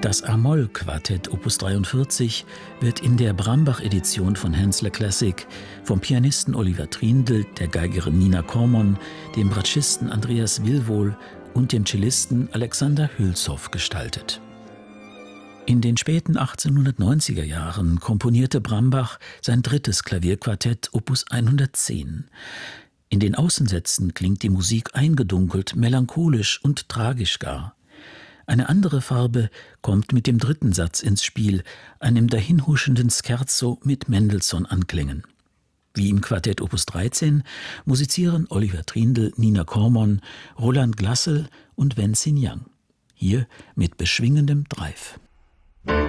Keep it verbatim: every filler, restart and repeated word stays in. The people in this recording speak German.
Das A-Moll-Quartett Opus dreiundvierzig wird in der Brambach-Edition von Hensler Classic vom Pianisten Oliver Triendl, der Geigerin Nina Kormon, dem Bratschisten Andreas Willwohl und dem Cellisten Alexander Hülshoff gestaltet. In den späten achtzehnhundertneunziger Jahren komponierte Brambach sein drittes Klavierquartett Opus hundertzehn. In den Außensätzen klingt die Musik eingedunkelt, melancholisch und tragisch gar. Eine andere Farbe kommt mit dem dritten Satz ins Spiel, einem dahinhuschenden Scherzo mit Mendelssohn-Anklängen. Wie im Quartett Opus dreizehn musizieren Oliver Triendl, Nina Kormon, Roland Glassel und Wen Xin Yang. Hier mit beschwingendem Drive.